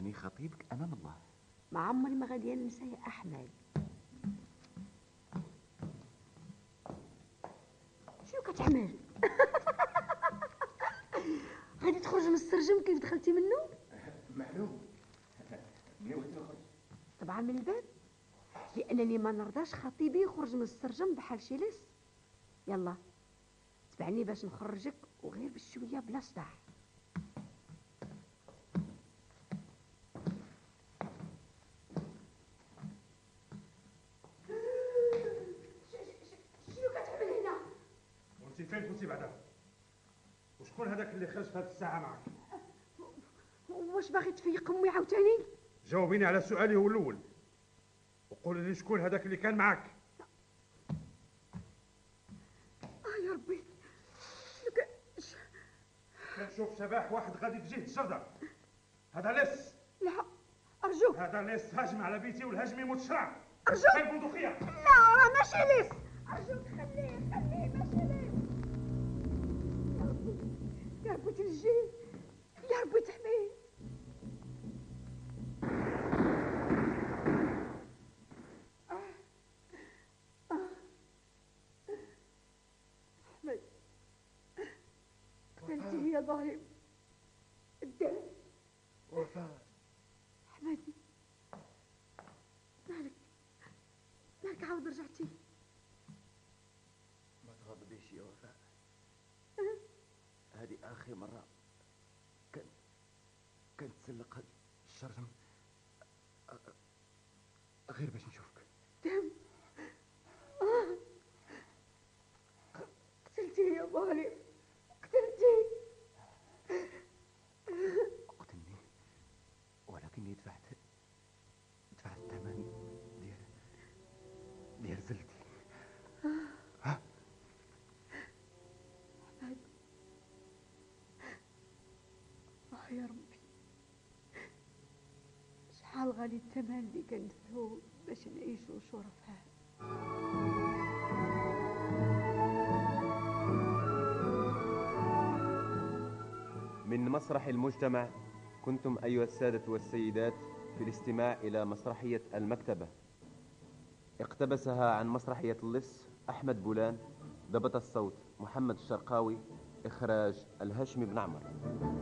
أنني خطيبك أمام الله. ما عمري ما غادي ننسى يا أحمد. شنو كتعمل؟ غادي تخرج من السرجم كيف دخلتي منه؟ معلوم. منين بغيتي نخرج؟ طبعا من الباب، لأنني ما نرضاش خطيبي يخرج من السرجم بحال شي لص. يلا تبعني باش نخرجك، وغير بشويه بلا صداع. شنو كتعمل هنا؟ وانت فين كنتي بعدا؟ وشكون هذاك اللي خرج في هذه الساعه معك؟ واش باغي تفيق امي عاوتاني؟ جاوبيني على سؤالي هو الاول، وقولي لي شكون هذاك اللي كان معك؟ يا ربي، كنشوف شبح واحد غادي في جهه الشرده. هذا لص. لا ارجوك، هذا لص هاجم على بيتي، والهجم يموت شرع. ارجوك. هاي البندقيه. لا راه ماشي لص، ارجوك خليه ماشي لص. يا ربي، يا ربي تنجيه، يا ربي تحميه. احمد، قتلتيه يا ظالم. الدم. وفاء. احمد، مالك عاود رجعتي؟ ما تغضبيش يا وفاء، هذه آخر مرة كنت تسلق هاد الشرجم غير باش نشوفك. دم. قتلتيه يا ظالم، قتلتيه. قتلني، ولكني دفعت الثمن ديال زلتي. ها؟ أحمد، يا ربي، شحال غالي الثمن اللي كندفعو باش نعيشو شرفاء. من مسرح المجتمع كنتم أيها السادة والسيدات في الاستماع إلى مسرحية المكتبة، اقتبسها عن مسرحية اللص أحمد بولان، ضبط الصوت محمد الشرقاوي، إخراج الهاشمي بن عمر.